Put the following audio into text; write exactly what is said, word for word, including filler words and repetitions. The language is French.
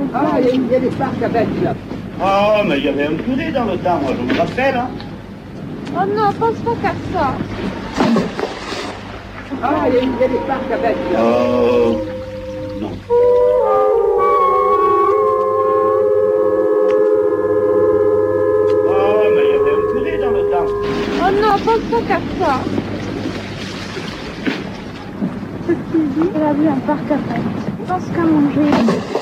Ah, il y, a- il y a des parcs à bêtes là. Oh, mais il y avait un curé dans le temps, moi, je me rappelle. Hein. Oh non, pense pas qu'à ça. Ah, il y, a- il y a des parcs à bêtes là. Oh, non. Oh, mais il y avait un curé dans le temps. Oh non, pense pas qu'à ça. Ce qu'il dit, il a vu un parc à fête. Pense qu'à manger.